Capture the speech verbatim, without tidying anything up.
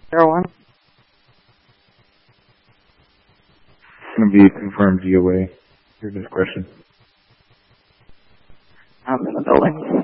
Zero one. It's going to be confirmed V O A. Your discretion. I'm in the building.